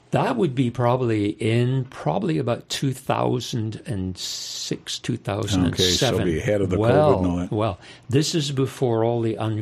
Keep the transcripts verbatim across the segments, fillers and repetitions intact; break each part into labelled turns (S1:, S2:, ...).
S1: That would be probably in probably about two thousand six, two thousand seven.
S2: Okay, so be ahead of the
S1: well,
S2: COVID and all that.
S1: Well, this is before all the un-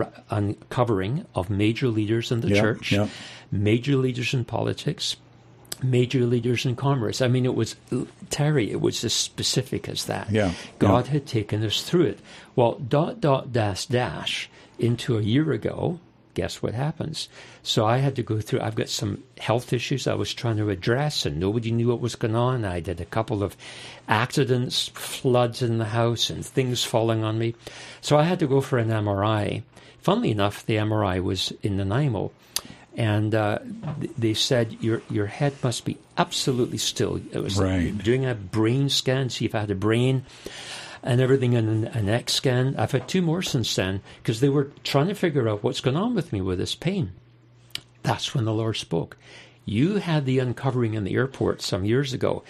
S1: uncovering of major leaders in the
S2: yeah,
S1: church,
S2: yeah.
S1: major leaders in politics, major leaders in commerce. I mean, it was, Terry, it was as specific as that.
S2: Yeah,
S1: God
S2: yeah.
S1: had taken us through it. Well, dot, dot, dash, dash, into a year ago, guess what happens? So I had to go through, I've got some health issues I was trying to address, and nobody knew what was going on. I did a couple of accidents, floods in the house, and things falling on me. So I had to go for an M R I. Funnily enough, the M R I was in Nanaimo. And uh, they said, your your head must be absolutely still. It was
S2: right.
S1: like doing a brain scan, see if I had a brain and everything, in an X scan. I've had two more since then, because they were trying to figure out what's going on with me with this pain. That's when the Lord spoke. You had the uncovering in the airport some years ago.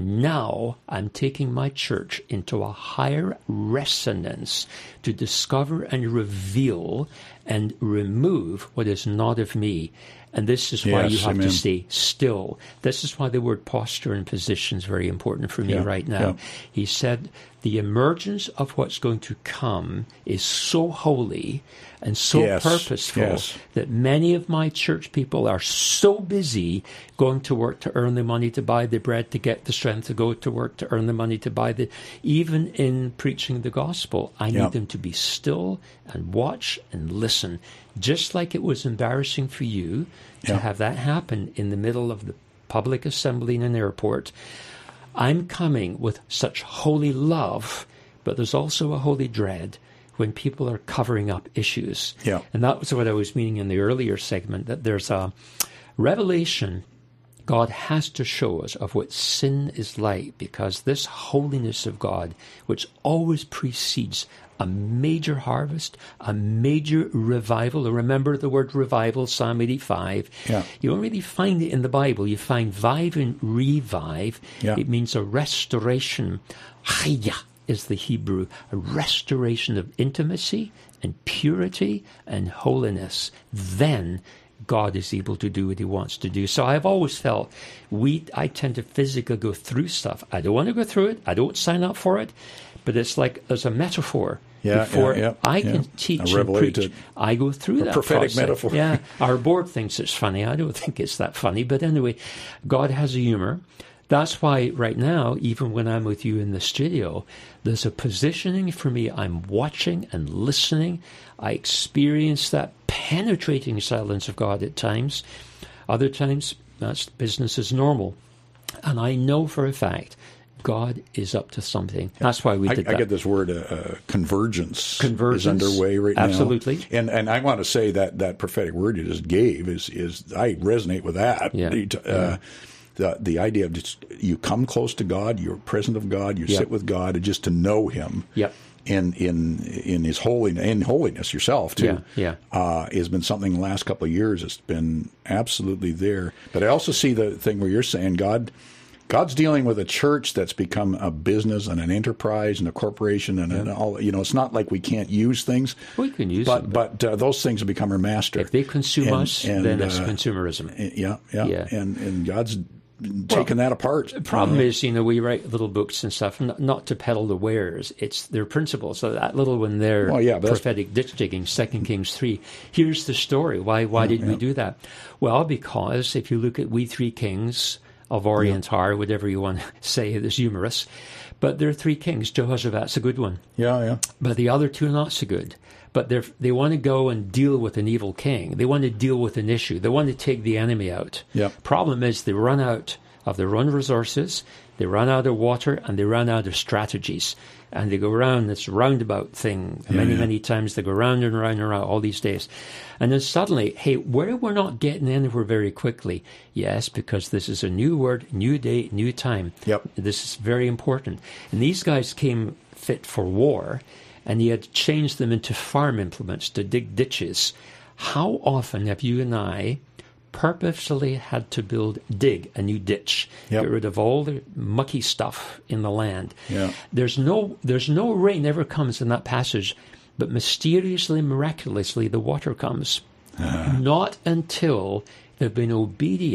S1: Now I'm taking my church into a higher resonance to discover and reveal and remove what is not of me. And this is why
S2: yes,
S1: you have
S2: amen.
S1: to stay still. This is why the word posture and position is very important for me
S2: yeah,
S1: right now.
S2: Yeah.
S1: He said the emergence of what's going to come is so holy and so
S2: yes,
S1: purposeful
S2: yes.
S1: that many of my church people are so busy going to work to earn the money to buy the bread, to get the strength to go to work, to earn the money to buy the... Even in preaching the gospel, I need
S2: yep.
S1: them to be still and watch and listen. Just like it was embarrassing for you to
S2: yep.
S1: have that happen in the middle of the public assembly in an airport. I'm coming with such holy love, but there's also a holy dread when people are covering up issues.
S2: Yeah.
S1: And that was what I was meaning in the earlier segment, that there's a revelation God has to show us of what sin is like, because this holiness of God, which always precedes a major harvest, a major revival. Remember the word revival, Psalm eighty-five.
S2: Yeah.
S1: You don't really find it in the Bible. You find vive and revive.
S2: Yeah.
S1: It means a restoration. Chaya is the Hebrew, a restoration of intimacy and purity and holiness. Then God is able to do what he wants to do. So I've always felt we, I tend to physically go through stuff. I don't want to go through it. I don't sign up for it. But it's like there's a metaphor.
S2: Yeah,
S1: Before
S2: yeah, yeah,
S1: I
S2: yeah.
S1: can teach
S2: A
S1: and preach,
S2: revelated-
S1: I go through
S2: a
S1: that
S2: prophetic
S1: process.
S2: metaphor.
S1: Yeah, our board thinks it's funny. I don't think it's that funny. But anyway, God has a humor. That's why right now, even when I'm with you in the studio, there's a positioning for me. I'm watching and listening. I experience that penetrating silence of God at times. Other times, that's business as normal. And I know for a fact God is up to something. That's why we
S2: I,
S1: did
S2: I
S1: that.
S2: get this word, uh, uh, convergence,
S1: Convergence,
S2: is underway right
S1: absolutely.
S2: now. Absolutely. And and I want to say that that prophetic word you just gave is, is I resonate with that.
S1: Yeah.
S2: Uh,
S1: yeah.
S2: The the idea of just you come close to God, you're present of God, you
S1: Yep.
S2: sit with God, and just to know Him.
S1: Yep.
S2: In in in His holiness, in holiness yourself too,
S1: Yeah, yeah.
S2: Uh, has been something the last couple of years. It's been absolutely there. But I also see the thing where you're saying God, God's dealing with a church that's become a business and an enterprise and a corporation and,
S1: Yeah.
S2: and all. You know, it's not like we can't use things.
S1: We can use
S2: but
S1: them,
S2: but uh, those things have become our master.
S1: If they consume
S2: And-
S1: us,
S2: and,
S1: then it's
S2: uh,
S1: consumerism.
S2: Yeah, yeah,
S1: Yeah.
S2: and and God's taking that apart.
S1: The problem
S2: Uh,
S1: is, you know, we write little books and stuff, not, not to peddle the wares. It's their principles. So that little one there,
S2: Well, yeah, but that's-
S1: prophetic ditch digging, Second Kings three. Here's the story. Why why
S2: Yeah,
S1: did we
S2: yeah.
S1: do that? Well, because if you look at We Three Kings of Orient are, whatever you want to say, it is humorous. But there are three kings. Jehoshaphat's a good one.
S2: yeah, yeah.
S1: But the other two are not so good. But they they want to go and deal with an evil king. They want to deal with an issue. They want to take the enemy out.
S2: Yep.
S1: Problem is they run out of their own resources, they run out of water, and they run out of strategies. And they go around this roundabout thing.
S2: Yeah,
S1: many,
S2: yeah.
S1: many times they go round and round and round all these days. And then suddenly, hey, where we're not getting anywhere very quickly. Yes, because this is a new word, new day, new time.
S2: Yep.
S1: This is very important. And these guys came fit for war, and he had changed them into farm implements to dig ditches. How often have you and I purposely had to build, dig a new ditch,
S2: Yep.
S1: get rid of all the mucky stuff in the land?
S2: Yeah.
S1: There's no, there's no rain ever comes in that passage, but mysteriously, miraculously, the water comes. Not until they've been obedient